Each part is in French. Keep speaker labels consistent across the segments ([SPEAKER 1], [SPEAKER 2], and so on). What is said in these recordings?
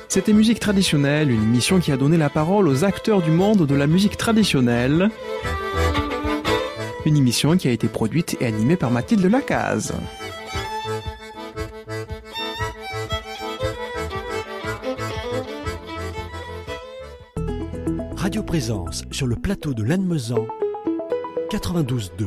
[SPEAKER 1] C'était Musique traditionnelle, une émission qui a donné la parole aux acteurs du monde de la musique traditionnelle. Une émission qui a été produite et animée par Mathilde Lacaze.
[SPEAKER 2] Radio Présence sur le plateau de Lannemezan, 92.2.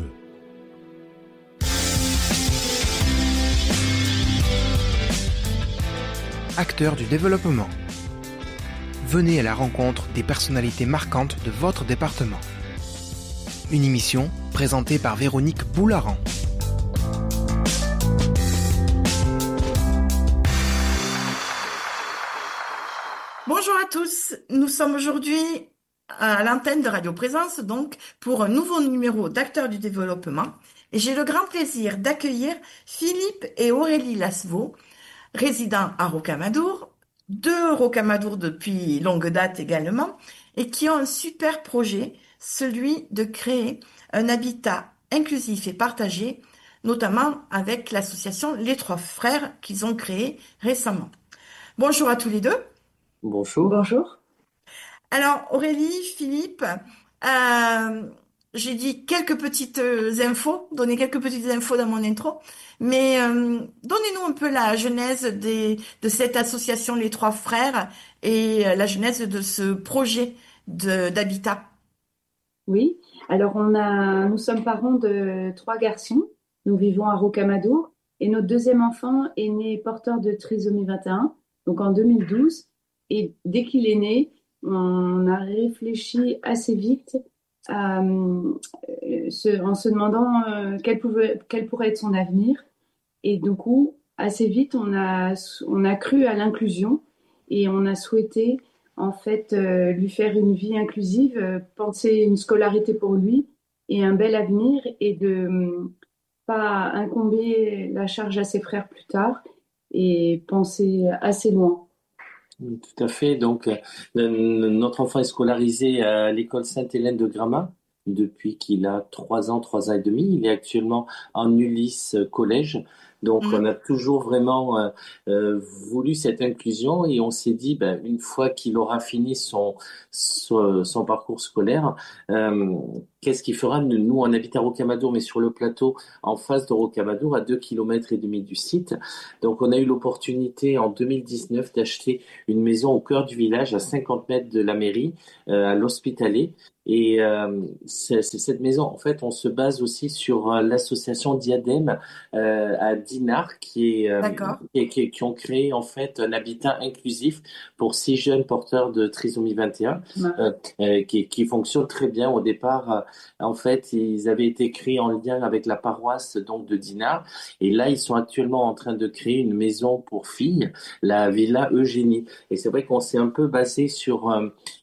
[SPEAKER 1] Acteurs du développement. Venez à la rencontre des personnalités marquantes de votre département. Une émission présentée par Véronique Boularan.
[SPEAKER 3] Bonjour à tous, nous sommes aujourd'hui à l'antenne de Radio Présence donc pour un nouveau numéro d'Acteurs du développement et j'ai le grand plaisir d'accueillir Philippe et Aurélie Lasveau, résidents à Rocamadour, de Rocamadour depuis longue date également, et qui ont un super projet, celui de créer un habitat inclusif et partagé, notamment avec l'association Les Trois Frères qu'ils ont créé récemment. Bonjour à tous les deux.
[SPEAKER 4] Bonjour.
[SPEAKER 5] Bonjour.
[SPEAKER 3] Alors Aurélie, Philippe, j'ai dit quelques petites infos, donné quelques petites infos dans mon intro, mais donnez-nous un peu la genèse de cette association Les Trois Frères et la genèse de ce projet d'habitat.
[SPEAKER 5] Oui, alors nous sommes parents de 3 garçons, nous vivons à Rocamadour et notre deuxième enfant est né porteur de trisomie 21, donc en 2012, et dès qu'il est né, on a réfléchi assez vite en se demandant quel pourrait être son avenir. Et du coup, assez vite, on a cru à l'inclusion et on a souhaité en fait lui faire une vie inclusive, penser une scolarité pour lui et un bel avenir et de pas incomber la charge à ses frères plus tard et penser assez loin.
[SPEAKER 4] Tout à fait. Donc, notre enfant est scolarisé à l'école Sainte-Hélène de Gramat depuis qu'il a 3 ans et demi. Il est actuellement en Ulysse collège. Donc, on a toujours vraiment voulu cette inclusion et on s'est dit, une fois qu'il aura fini son parcours scolaire, qu'est-ce qu'il fera? Nous, on habite à Rocamadour, mais sur le plateau, en face de Rocamadour, à 2,5 km du site. Donc, on a eu l'opportunité en 2019 d'acheter une maison au cœur du village, à 50 mètres de la mairie, à l'Hospitalet. Et c'est cette maison, en fait, on se base aussi sur l'association Diadème à Dinard qui ont créé en fait un habitat inclusif pour 6 jeunes porteurs de trisomie 21 qui fonctionne très bien. Au départ, en fait, ils avaient été créés en lien avec la paroisse donc de Dinard et là, ils sont actuellement en train de créer une maison pour filles, la Villa Eugénie. Et c'est vrai qu'on s'est un peu basé sur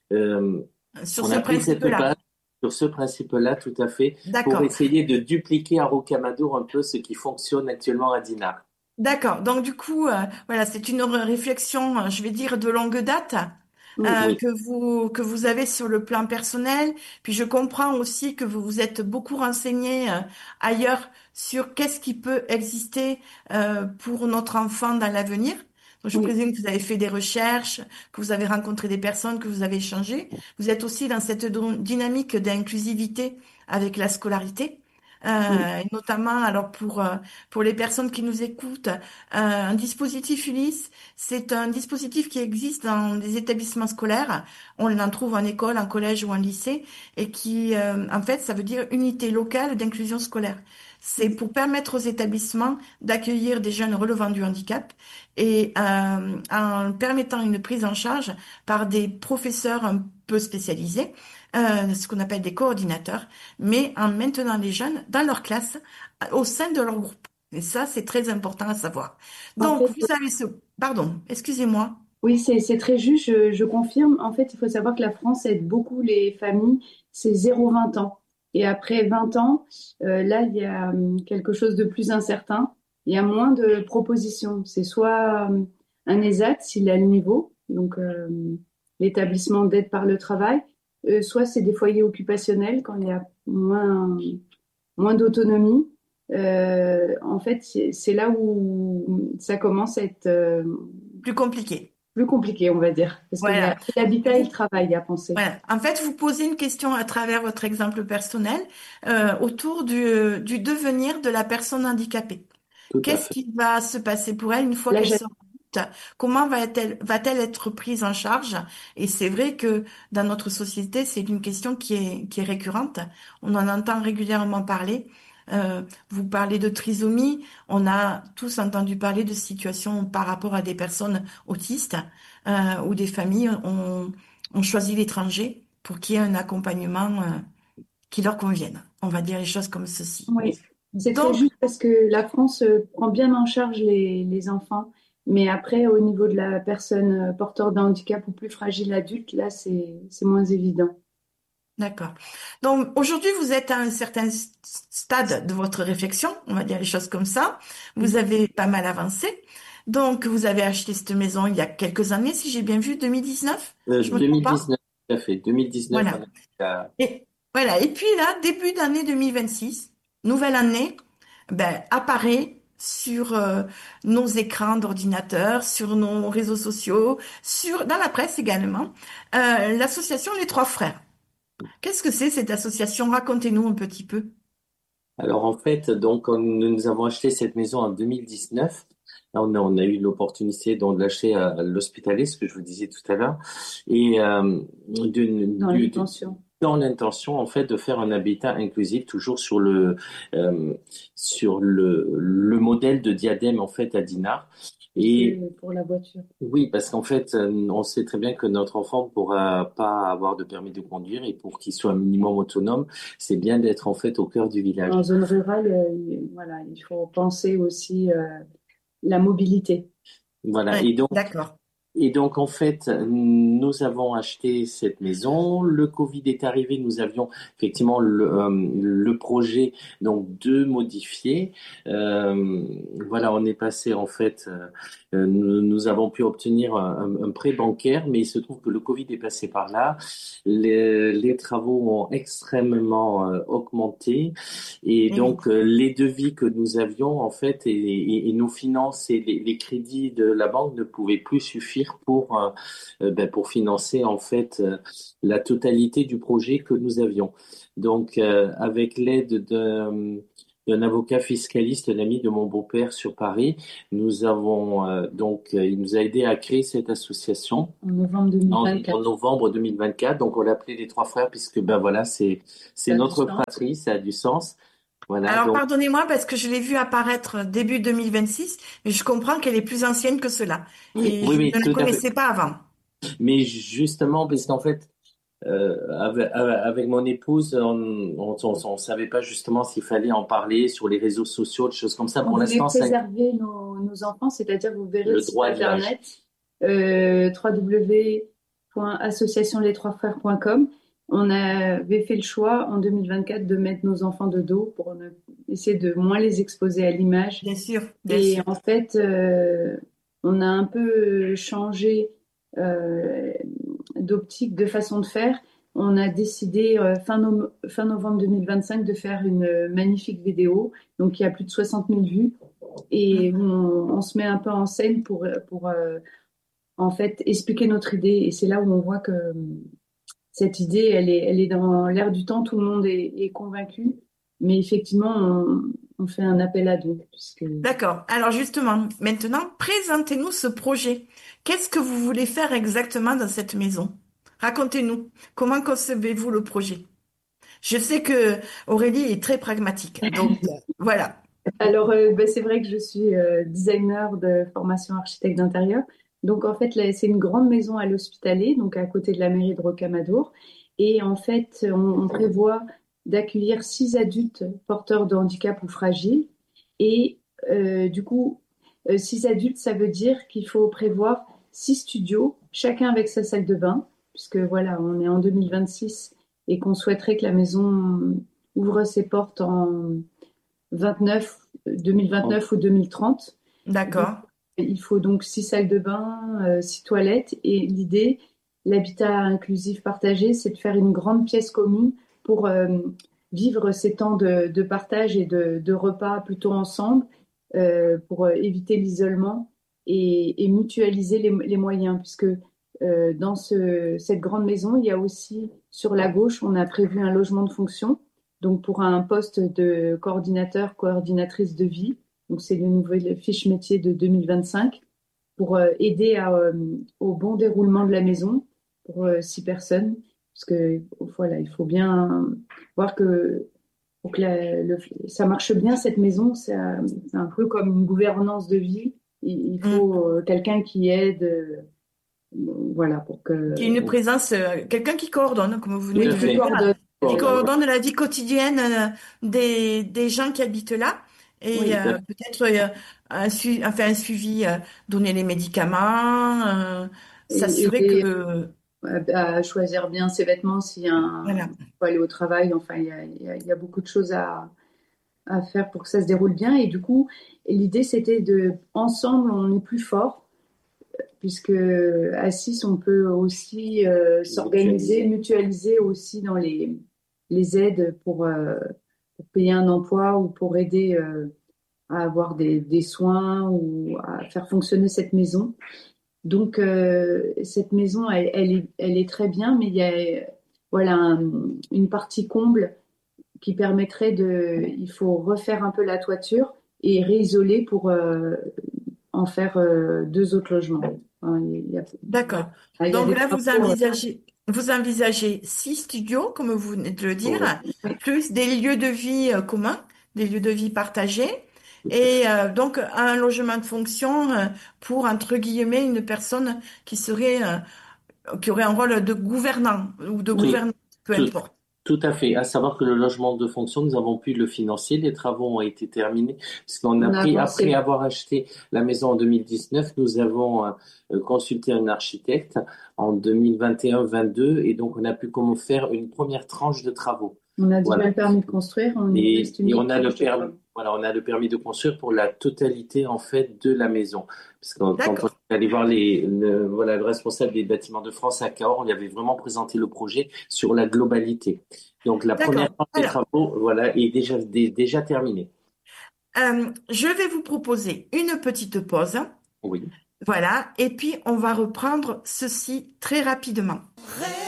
[SPEAKER 4] ce principe-là, tout à fait, pour essayer de dupliquer à Rocamadour un peu ce qui fonctionne actuellement à Dinard.
[SPEAKER 3] D'accord. Donc du coup, voilà, c'est une réflexion, je vais dire, de longue date
[SPEAKER 4] Oui.
[SPEAKER 3] que vous avez sur le plan personnel. Puis je comprends aussi que vous vous êtes beaucoup renseigné ailleurs sur qu'est-ce qui peut exister pour notre enfant dans l'avenir. Donc, je présume que vous avez fait des recherches, que vous avez rencontré des personnes, que vous avez échangé. Vous êtes aussi dans cette dynamique d'inclusivité avec la scolarité. Et notamment, alors pour les personnes qui nous écoutent, un dispositif Ulysse, c'est un dispositif qui existe dans des établissements scolaires. On en trouve en école, en collège ou en lycée, et qui, en fait, ça veut dire unité locale d'inclusion scolaire. C'est pour permettre aux établissements d'accueillir des jeunes relevant du handicap et en permettant une prise en charge par des professeurs un peu spécialisés, ce qu'on appelle des coordinateurs, mais en maintenant les jeunes dans leur classe, au sein de leur groupe. Et ça, c'est très important à savoir. Donc, vous avez Pardon, excusez-moi.
[SPEAKER 5] Oui, c'est très juste, je confirme. En fait, il faut savoir que la France aide beaucoup les familles, c'est 0-20 ans. Et après 20 ans, là, il y a quelque chose de plus incertain. Il y a moins de propositions. C'est soit un ESAT, s'il a le niveau, donc l'établissement d'aide par le travail, soit c'est des foyers occupationnels quand il y a moins d'autonomie. En fait, c'est là où ça commence à être
[SPEAKER 3] plus compliqué.
[SPEAKER 5] plus compliqué, on va dire, parce qu'il y a
[SPEAKER 3] Voilà.
[SPEAKER 5] l'habitat et le travail à penser.
[SPEAKER 3] Voilà. En fait, vous posez une question à travers votre exemple personnel autour du devenir de la personne handicapée.
[SPEAKER 4] Tout à
[SPEAKER 3] Qu'est-ce
[SPEAKER 4] fait.
[SPEAKER 3] qui va se passer pour elle une fois
[SPEAKER 5] Là,
[SPEAKER 3] qu'elle sera adulte? Comment va-t-elle être prise en charge? Et c'est vrai que dans notre société, c'est une question qui est récurrente. On en entend régulièrement parler. Vous parlez de trisomie. On a tous entendu parler de situations par rapport à des personnes autistes ou des familles ont choisi l'étranger pour qu'il y ait un accompagnement qui leur convienne. On va dire les choses comme ceci.
[SPEAKER 5] oui, c'est très
[SPEAKER 3] Donc,
[SPEAKER 5] juste parce que la France prend bien en charge les enfants, mais après, au niveau de la personne porteur d'un handicap ou plus fragile adulte, là, c'est moins évident.
[SPEAKER 3] d'accord. Donc aujourd'hui, vous êtes à un certain stade de votre réflexion, on va dire les choses comme ça. Vous avez pas mal avancé. Donc vous avez acheté cette maison il y a quelques années, si j'ai bien vu, 2019, je me trompe pas?
[SPEAKER 4] 2019, tout à fait. 2019,
[SPEAKER 3] Voilà. Et voilà. Et puis là, début d'année 2026, nouvelle année, ben, apparaît sur nos écrans d'ordinateur, sur nos réseaux sociaux, dans la presse également, l'association Les Trois Frères. Qu'est-ce que c'est cette association? Racontez-nous un petit peu.
[SPEAKER 4] alors en fait, donc nous avons acheté cette maison en 2019. Là, on a eu l'opportunité donc de l'acheter à l'Hospitalet, ce que je vous disais tout à l'heure, et
[SPEAKER 5] Dans l'intention.
[SPEAKER 4] dans l'intention en fait de faire un habitat inclusif, toujours euh, sur le modèle de Diadème en fait à Dinard. Et
[SPEAKER 5] C'est pour la voiture.
[SPEAKER 4] oui, parce qu'en fait, on sait très bien que notre enfant ne pourra pas avoir de permis de conduire et pour qu'il soit un minimum autonome, c'est bien d'être en fait au cœur du village.
[SPEAKER 5] En zone rurale, voilà, il faut penser aussi la mobilité.
[SPEAKER 4] Voilà.
[SPEAKER 3] Ouais, d'accord.
[SPEAKER 4] Et donc, en fait, nous avons acheté cette maison. Le Covid est arrivé. Nous avions effectivement le projet donc de modifier. Voilà, on est passé en fait. Nous avons pu obtenir un prêt bancaire, mais il se trouve que le Covid est passé par là. Les travaux ont extrêmement augmenté, et
[SPEAKER 3] Eh oui.
[SPEAKER 4] donc les devis que nous avions en fait et nos finances et les crédits de la banque ne pouvaient plus suffire pour financer en fait la totalité du projet que nous avions. Donc avec l'aide d'un avocat fiscaliste, un ami de mon beau-père sur Paris, nous avons il nous a aidé à créer cette association
[SPEAKER 5] En novembre
[SPEAKER 4] en
[SPEAKER 5] 2024.
[SPEAKER 4] novembre 2024. Donc on l'a appelé les Trois Frères puisque ben voilà, c'est
[SPEAKER 5] Ça a du
[SPEAKER 4] notre
[SPEAKER 5] sens.
[SPEAKER 4] fratrie, ça a du sens. Voilà,
[SPEAKER 3] Alors,
[SPEAKER 4] donc
[SPEAKER 3] pardonnez-moi parce que je l'ai vue apparaître début 2026, mais je comprends qu'elle est plus ancienne que cela. Et
[SPEAKER 4] oui,
[SPEAKER 3] je
[SPEAKER 4] oui,
[SPEAKER 3] ne la
[SPEAKER 4] tout à fait.
[SPEAKER 3] connaissais pas avant.
[SPEAKER 4] Mais justement, parce qu'en fait, avec mon épouse, on savait pas justement s'il fallait en parler sur les réseaux sociaux, des choses comme ça.
[SPEAKER 5] On
[SPEAKER 4] Pour
[SPEAKER 5] voulait
[SPEAKER 4] l'instant, c'est
[SPEAKER 5] préserver nos enfants, c'est-à-dire vous verrez le
[SPEAKER 4] le
[SPEAKER 5] site
[SPEAKER 4] droit de l'âge.
[SPEAKER 5] internet www.associationlestrosfrères.com. On avait fait le choix en 2024 de mettre nos enfants de dos pour essayer de moins les exposer à l'image.
[SPEAKER 3] Bien sûr, bien
[SPEAKER 5] Et
[SPEAKER 3] sûr.
[SPEAKER 5] en fait, on a un peu changé euh, d'optique, de façon de faire. On a décidé fin novembre 2025 de faire une magnifique vidéo. Donc, il y a plus de 60 000 vues. Et on se met un peu en scène pour en fait, expliquer notre idée. Et c'est là où on voit que cette idée, elle est dans l'air du temps. Tout le monde est convaincu. Mais effectivement, on fait un appel à dons, puisque
[SPEAKER 3] D'accord. Alors justement, maintenant, présentez-nous ce projet. Qu'est-ce que vous voulez faire exactement dans cette maison? Racontez-nous. Comment concevez-vous le projet? Je sais que Aurélie est très pragmatique. Donc, voilà.
[SPEAKER 5] alors, c'est vrai que je suis designer de formation architecte d'intérieur. Donc, en fait, là, c'est une grande maison à l'Hospitalet, donc à côté de la mairie de Rocamadour. Et en fait, on prévoit d'accueillir 6 adultes porteurs de handicap ou fragiles. Et du coup, 6 adultes, ça veut dire qu'il faut prévoir 6 studios, chacun avec sa salle de bain, puisque voilà, on est en 2026 et qu'on souhaiterait que la maison ouvre ses portes en 2029 ou 2030. Donc,
[SPEAKER 3] D'accord.
[SPEAKER 5] il faut donc 6 salles de bain, 6 toilettes. Et l'idée, l'habitat inclusif partagé, c'est de faire une grande pièce commune pour vivre ces temps de partage et de repas plutôt ensemble, pour éviter l'isolement et mutualiser les moyens, puisque dans cette grande maison, il y a aussi sur la gauche, on a prévu un logement de fonction, donc pour un poste de coordinateur, coordinatrice de vie. Donc c'est le nouvel fiche métier de 2025 pour aider au bon déroulement de la maison pour 6 personnes. Parce que voilà, il faut bien voir que pour que ça marche bien, cette maison, c'est un peu comme une gouvernance de vie. Il faut quelqu'un qui aide, voilà, pour que...
[SPEAKER 3] Qui est une présence, quelqu'un qui coordonne, comme vous venez de le
[SPEAKER 5] qui
[SPEAKER 3] dire, qui
[SPEAKER 5] coordonne.
[SPEAKER 3] coordonne la vie quotidienne des gens qui habitent là. Et
[SPEAKER 5] Oui.
[SPEAKER 3] peut-être enfin, un suivi, donner les médicaments, s'assurer
[SPEAKER 5] Aider
[SPEAKER 3] que...
[SPEAKER 5] à choisir bien ses vêtements s'il y a
[SPEAKER 3] Voilà.
[SPEAKER 5] faut aller au travail. Enfin, il y a beaucoup de choses à faire pour que ça se déroule bien. Et du coup, l'idée, c'était ensemble, on est plus fort, puisque à 6, on peut aussi s'organiser, mutualiser aussi dans les aides pour payer un emploi ou pour aider à avoir des soins ou à faire fonctionner cette maison. Donc, cette maison, elle est très bien, mais il y a voilà, une partie comble qui permettrait il faut refaire un peu la toiture et réisoler pour en faire 2 autres logements. Enfin,
[SPEAKER 3] D'accord.
[SPEAKER 5] il y a
[SPEAKER 3] Donc
[SPEAKER 5] des
[SPEAKER 3] là,
[SPEAKER 5] travaux.
[SPEAKER 3] vous envisagez 6 studios, comme vous venez de le dire,
[SPEAKER 5] Oui.
[SPEAKER 3] plus des lieux de vie communs, des lieux de vie partagés, et donc un logement de fonction pour, entre guillemets, une personne qui aurait un rôle de gouvernant ou de
[SPEAKER 4] Oui,
[SPEAKER 3] gouvernante, peu
[SPEAKER 4] tout,
[SPEAKER 3] importe.
[SPEAKER 4] tout à fait. À savoir que le logement de fonction, nous avons pu le financer. Les travaux ont été terminés. Puisqu'on a
[SPEAKER 5] On a
[SPEAKER 4] pris, après
[SPEAKER 5] avancé.
[SPEAKER 4] avoir acheté la maison en 2019, nous avons consulté un architecte en 2021-22 et donc on a pu comment faire une première tranche de travaux.
[SPEAKER 5] On a déjà
[SPEAKER 4] Voilà.
[SPEAKER 5] le permis de construire. Il nous reste une
[SPEAKER 4] Et
[SPEAKER 5] autre
[SPEAKER 4] on a le
[SPEAKER 5] tranche de
[SPEAKER 4] permis,
[SPEAKER 5] travaux.
[SPEAKER 4] voilà, on a le permis de construire pour la totalité en fait de la maison. Parce que quand on
[SPEAKER 3] D'accord.
[SPEAKER 4] est allé voir voilà, le responsable des bâtiments de France à Cahors, on lui avait vraiment présenté le projet sur la globalité. Donc la première
[SPEAKER 3] D'accord.
[SPEAKER 4] partie des
[SPEAKER 3] Alors,
[SPEAKER 4] travaux, voilà, est déjà terminée.
[SPEAKER 3] je vais vous proposer une petite pause.
[SPEAKER 4] Oui.
[SPEAKER 3] Voilà. Et puis, on va reprendre ceci très rapidement.